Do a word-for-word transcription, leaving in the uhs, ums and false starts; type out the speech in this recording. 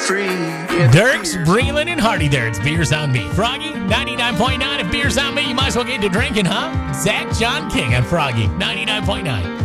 free. Dirks, Breland, and Hardy there. It's Beers on Me. Froggy, ninety-nine point nine. If Beers on Me, you might as well get to drinking, huh? Zach John King on Froggy, ninety-nine point nine.